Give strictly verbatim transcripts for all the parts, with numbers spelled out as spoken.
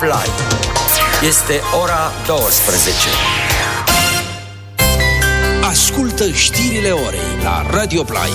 Play. Este ora douăsprezece. Ascultă știrile orei la Radio Play.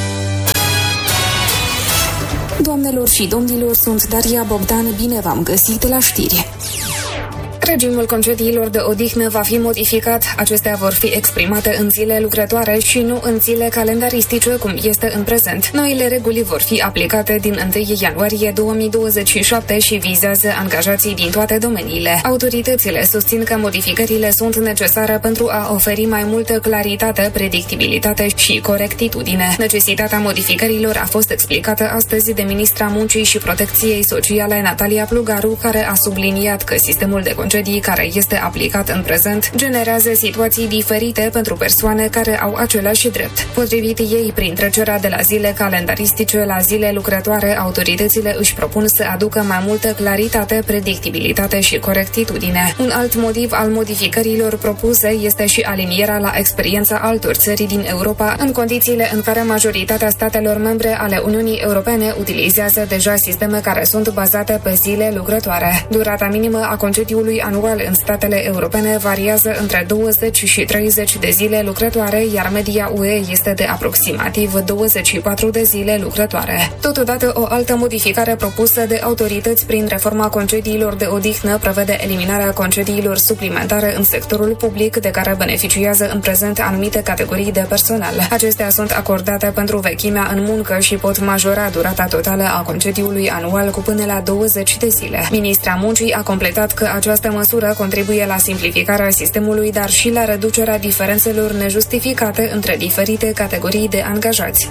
Doamnelor și domnilor, sunt Daria Bogdan, bine v-am găsit la știri. Regimul concediilor de odihnă va fi modificat. Acestea vor fi exprimate în zile lucrătoare și nu în zile calendaristice, cum este în prezent. Noile reguli vor fi aplicate din întâi ianuarie două mii douăzeci și șapte și vizează angajații din toate domeniile. Autoritățile susțin că modificările sunt necesare pentru a oferi mai multă claritate, predictibilitate și corectitudine. Necesitatea modificărilor a fost explicată astăzi de ministra Muncii și Protecției Sociale Natalia Plugaru, care a subliniat că sistemul de concedii care este aplicat în prezent generează situații diferite pentru persoane care au același drept. Potrivit ei, prin trecerea de la zile calendaristice la zile lucrătoare, autoritățile își propun să aducă mai multă claritate, predictibilitate și corectitudine. Un alt motiv al modificărilor propuse este și alinierea la experiența altor țări din Europa, în condițiile în care majoritatea statelor membre ale Uniunii Europene utilizează deja sisteme care sunt bazate pe zile lucrătoare. Durata minimă a concediului anual în statele europene variază între douăzeci și treizeci de zile lucrătoare, iar media U E este de aproximativ douăzeci și patru de zile lucrătoare. Totodată, o altă modificare propusă de autorități prin reforma concediilor de odihnă prevede eliminarea concediilor suplimentare în sectorul public, de care beneficiază în prezent anumite categorii de personal. Acestea sunt acordate pentru vechimea în muncă și pot majora durata totală a concediului anual cu până la douăzeci de zile. Ministra Muncii a completat că această măsură contribuie la simplificarea sistemului, dar și la reducerea diferențelor nejustificate între diferite categorii de angajați.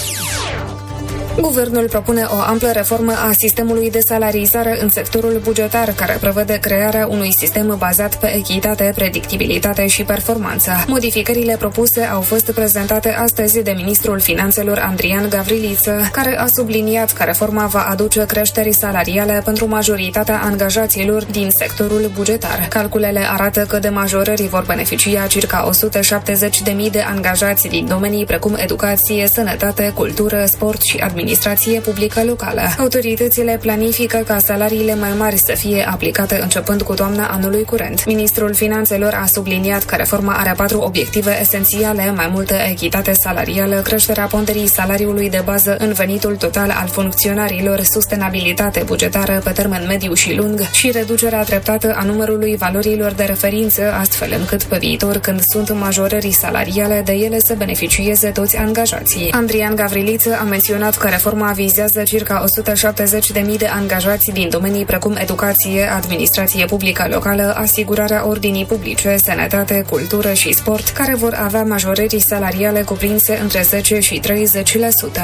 Guvernul propune o amplă reformă a sistemului de salarizare în sectorul bugetar, care prevede crearea unui sistem bazat pe echitate, predictibilitate și performanță. Modificările propuse au fost prezentate astăzi de ministrul Finanțelor Andrian Gavriliță, care a subliniat că reforma va aduce creșteri salariale pentru majoritatea angajaților din sectorul bugetar. Calculele arată că de majorări vor beneficia circa o sută șaptezeci de mii de angajați din domenii precum educație, sănătate, cultură, sport și administrație. Administrație publică locală. Autoritățile planifică ca salariile mai mari să fie aplicate începând cu toamna anului curent. Ministrul Finanțelor a subliniat că reforma are patru obiective esențiale: mai multă echitate salarială, creșterea ponderii salariului de bază în venitul total al funcționarilor, sustenabilitate bugetară pe termen mediu și lung și reducerea treptată a numărului valorilor de referință, astfel încât pe viitor, când sunt majorări salariale, de ele să beneficieze toți angajații. Andrian Gavriliță a menționat că reforma vizează circa o sută șaptezeci de mii de angajați din domenii precum educație, administrație publică locală, asigurarea ordinii publice, sănătate, cultură și sport, care vor avea majorări salariale cuprinse între zece și treizeci la sută.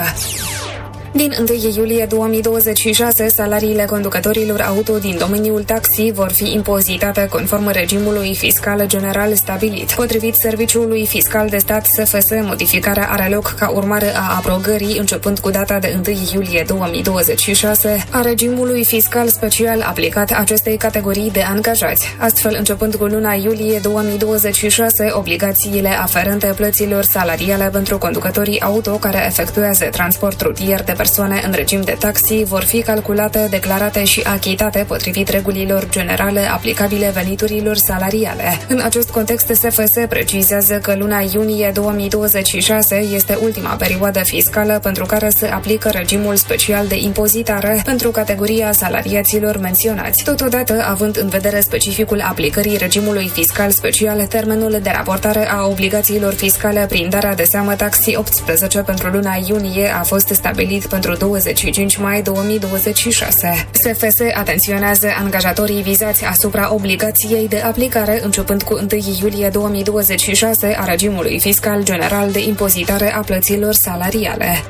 Din întâi iulie două mii douăzeci și șase, salariile conducătorilor auto din domeniul taxi vor fi impozitate conform regimului fiscal general stabilit. Potrivit Serviciului Fiscal de Stat S F S, modificarea are loc ca urmare a abrogării, începând cu data de întâi iulie două mii douăzeci și șase, a regimului fiscal special aplicat acestei categorii de angajați. Astfel, începând cu luna iulie două mii douăzeci și șase, obligațiile aferente plăților salariale pentru conducătorii auto care efectuează transport rutier de persoane în regim de taxi vor fi calculate, declarate și achitate potrivit regulilor generale aplicabile veniturilor salariale. În acest context, S F S precizează că luna iunie două mii douăzeci și șase este ultima perioadă fiscală pentru care se aplică regimul special de impozitare pentru categoria salariaților menționați. Totodată, având în vedere specificul aplicării regimului fiscal special, termenul de raportare a obligațiilor fiscale prin darea de seamă taxi optsprezece pentru luna iunie a fost stabilit pentru douăzeci și cinci mai două mii douăzeci și șase. S F S atenționează angajatorii vizați asupra obligației de aplicare începând cu întâi iulie două mii douăzeci și șase a regimului fiscal general de impozitare a plăților salariale.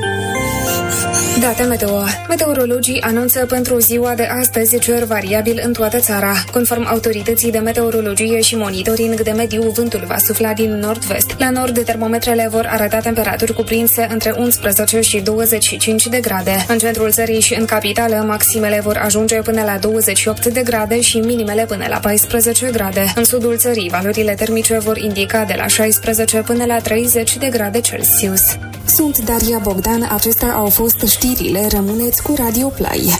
Date meteo. Meteorologii anunță pentru ziua de astăzi cer variabil în toată țara. Conform autorității de meteorologie și monitoring de mediu, vântul va sufla din nord-vest. La nord, termometrele vor arăta temperaturi cuprinse între unsprezece și douăzeci și cinci de grade. În centrul țării și în capitală, maximele vor ajunge până la douăzeci și opt de grade și minimele până la paisprezece grade. În sudul țării, valorile termice vor indica de la șaisprezece până la treizeci de grade Celsius. Sunt Daria Bogdan, acestea au fost știrile, rămâneți cu Radio Play.